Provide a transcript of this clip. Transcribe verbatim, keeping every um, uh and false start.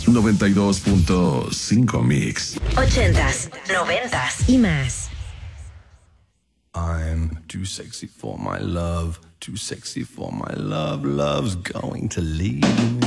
noventa y dos punto cinco Mix. Ochentas, noventas y más. I'm too sexy for my love, too sexy for my love, love's going to leave me.